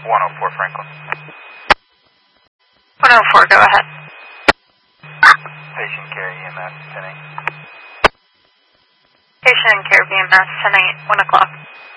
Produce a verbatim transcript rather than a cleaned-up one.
one oh four Franklin. one oh four, go ahead. Patient care E M S, ten eight. Patient care B M S, ten eight, one o'clock.